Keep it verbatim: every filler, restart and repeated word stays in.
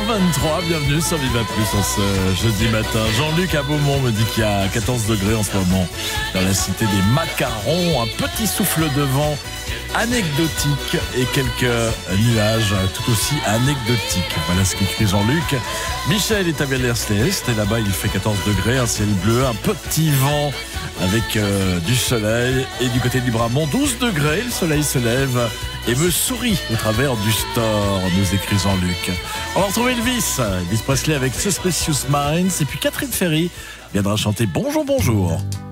vingt-trois, bienvenue sur Viva Plus en ce jeudi matin. Jean-Luc à Beaumont me dit qu'il y a quatorze degrés en ce moment dans la cité des Macarons. Un petit souffle de vent anecdotique et quelques nuages tout aussi anecdotiques. Voilà ce qu'écrit Jean-Luc. Michel est à Villers-lès-Est et là-bas il fait quatorze degrés, un ciel bleu, un petit vent avec euh, du soleil. Et du côté du Bramont, douze degrés, le soleil se lève et me sourit au travers du store, nous écrit Jean-Luc. On va retrouver Elvis, Elvis Presley avec Suspicious Minds. Et puis Catherine Ferry viendra chanter Bonjour, bonjour.